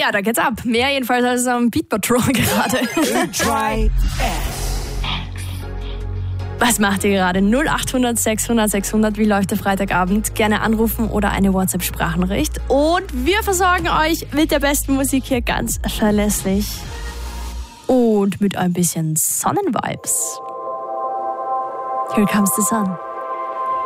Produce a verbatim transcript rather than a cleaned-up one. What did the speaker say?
Ja, da geht's ab. Mehr jedenfalls als am Beat Patrol gerade. Was macht ihr gerade? null acht hundert sechshundert sechshundert. Wie läuft der Freitagabend? Gerne anrufen oder eine WhatsApp-Sprachnachricht. Und wir versorgen euch mit der besten Musik hier ganz verlässlich. Und mit ein bisschen Sonnenvibes. Here comes the sun.